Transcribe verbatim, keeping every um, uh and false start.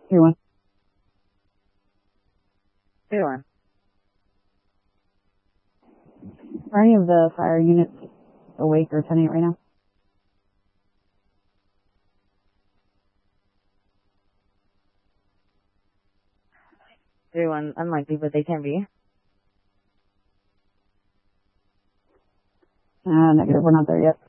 Three one. Three one. Are any of the fire units awake or ten eight right now? Three one. Unlikely, but they can be. Uh, negative. We're not there yet.